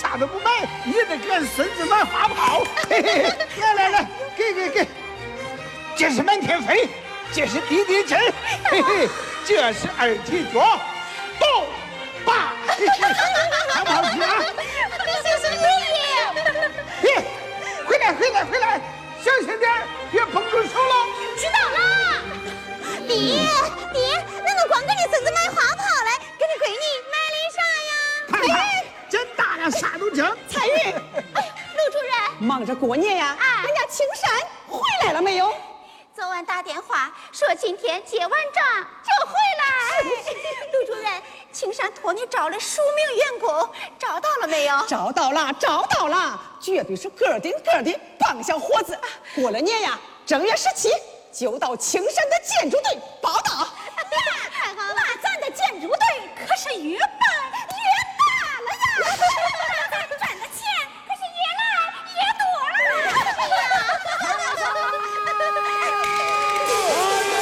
啥都不买，你得给俺孙子买花炮。嘿嘿，来，给，这是满天飞，这是滴滴针，嘿嘿，这是二踢脚，爆吧，好不好听啊？ 谢谢爷爷。 嘿，回来，小心点，别碰住手了。 知道了。爹，那我光给你孙子买花炮来，给你闺女买的啥呀？ 看，真大了，啥都整。 彩云， 陆主任， 忙着过年呀，人家青山回来了没有？ 昨晚打电话说今天结完账就回来。陆主任，青山托你招了数名员工，找到了没有？ 找到了，绝对是个顶的棒小伙子。过了年呀，正月17就到青山的建筑队报道。